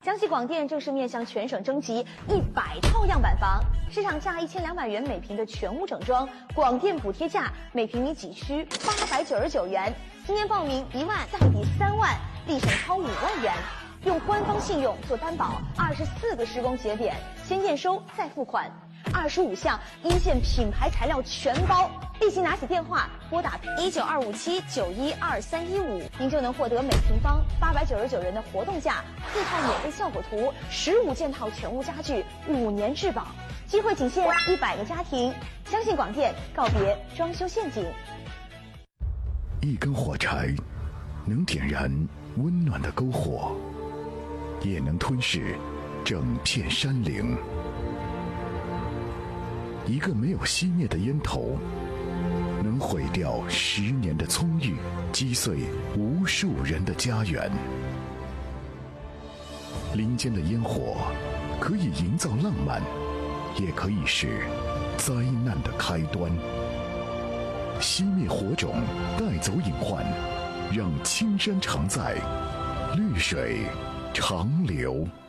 江西广电正式面向全省征集100套样板房，市场价1200元每平的全屋整装，广电补贴价每平米几需899元。今年报名1万再抵3万，立省超5万元。用官方信用做担保，24个施工节点，先验收再付款，25项一线品牌材料全包。立即拿起电话拨打19257912315，您就能获得每平方899元的活动价，4套免费效果图，15件套全屋家具，5年质保。机会仅限100个家庭，相信广电，告别装修陷阱。 一根火柴能点燃温暖的篝火，也能吞噬整片山岭。一个没有熄灭的烟头，能毁掉10年的葱郁，击碎无数人的家园。林间的烟火可以营造浪漫，也可以是灾难的开端。熄灭火种，带走隐患，让青山常在，绿水长流。